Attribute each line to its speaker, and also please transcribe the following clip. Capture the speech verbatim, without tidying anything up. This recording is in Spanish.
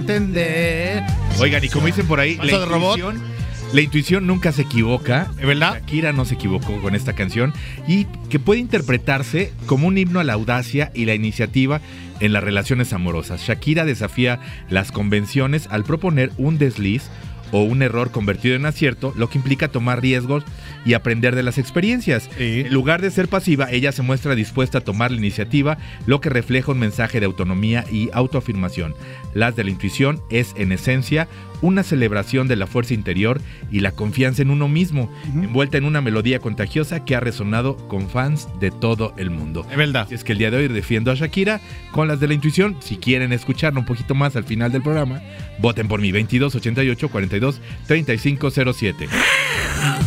Speaker 1: entender.
Speaker 2: Oigan, y como dicen por ahí, la
Speaker 1: ¿Paso de robot?
Speaker 2: intuición, la intuición nunca se equivoca.
Speaker 1: ¿Es verdad?
Speaker 2: Shakira no se equivocó con esta canción y que puede interpretarse como un himno a la audacia y la iniciativa en las relaciones amorosas. Shakira desafía las convenciones al proponer un desliz o un error convertido en acierto, lo que implica tomar riesgos y aprender de las experiencias.
Speaker 1: Sí.
Speaker 2: En lugar de ser pasiva, ella se muestra dispuesta a tomar la iniciativa, lo que refleja un mensaje de autonomía y autoafirmación. Las de la intuición es, en esencia, una celebración de la fuerza interior y la confianza en uno mismo, uh-huh. envuelta en una melodía contagiosa que ha resonado con fans de todo el mundo.
Speaker 1: Es verdad.
Speaker 2: Así es que el día de hoy defiendo a Shakira con las de la intuición. Si quieren escucharlo un poquito más al final del programa, voten por mí, veintidós ochenta y ocho cuarenta y dos treinta y cinco cero siete.